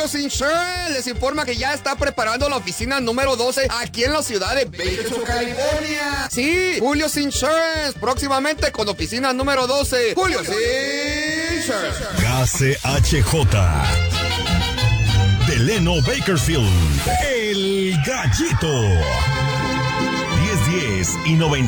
Insurance les informa que ya está preparando la oficina número 12 aquí en la ciudad de Bakersfield, California. Sí, Julio's Insurance, próximamente con oficina número 12. Julio's Insurance. KCHJ de Leno, Bakersfield, El Gallito. 1010 y 90.